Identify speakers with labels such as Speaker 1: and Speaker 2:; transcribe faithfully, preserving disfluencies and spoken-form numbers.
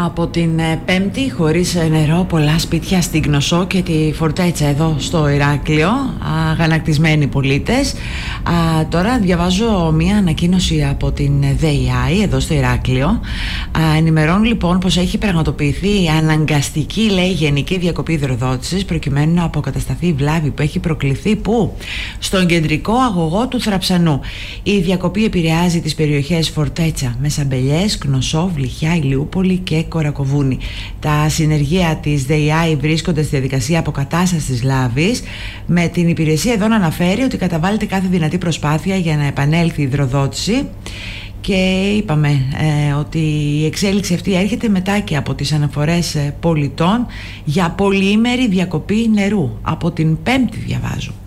Speaker 1: Από την Πέμπτη, χωρίς νερό, πολλά σπίτια στην Κνωσό και τη Φορτέτσα εδώ στο Ηράκλειο, αγανακτισμένοι πολίτες. Α, τώρα διαβάζω μία ανακοίνωση από την ΔΕΙΑΗ εδώ στο Ηράκλειο. Α, ενημερώνουν λοιπόν πως έχει πραγματοποιηθεί αναγκαστική, λέει, γενική διακοπή υδροδότησης προκειμένου να αποκατασταθεί η βλάβη που έχει προκληθεί που? Στον κεντρικό αγωγό του Θραψανού. Η διακοπή επηρεάζει τις περιοχές Φορτέτσα, Μεσαμπελιές, Κνωσό, Βλυχιά, Ηλιούπολη και Κορακοβούνη. Τα συνεργεία της ΔΕΙΑΗ βρίσκονται στη διαδικασία αποκατάστασης της βλάβης, με την υπηρεσία εδώ να αναφέρει ότι καταβάλλεται κάθε δυνατή προσπάθεια για να επανέλθει η υδροδότηση. Και είπαμε ε, ότι η εξέλιξη αυτή έρχεται μετά και από τις αναφορές ε, πολιτών για πολυήμερη διακοπή νερού. Από την Πέμπτη διαβάζω.